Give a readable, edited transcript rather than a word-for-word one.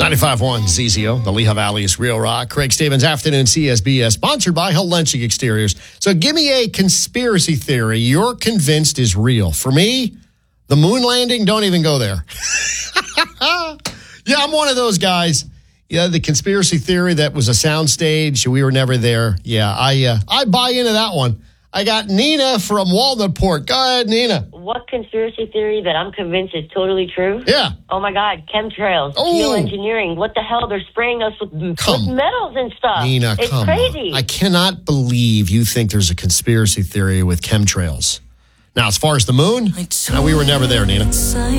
95.1 ZZO, the Lehigh Valley's Real Rock. Craig Stevens, Afternoon CSBS, sponsored by Hellenchik Exteriors. So give me a conspiracy theory you're convinced is real. For me, the moon landing, don't even go there. Yeah, I'm one of those guys. Yeah, the conspiracy theory that was a soundstage, we were never there. Yeah, I buy into that one. I got Nina from Walnutport. Go ahead, Nina. What conspiracy theory that I'm convinced is totally true? Yeah. Oh, my God. Chemtrails, geoengineering. What the hell? They're spraying us with metals and stuff. Nina, it's crazy. I cannot believe you think there's a conspiracy theory with chemtrails. Now, as far as the moon, we were never there, Nina.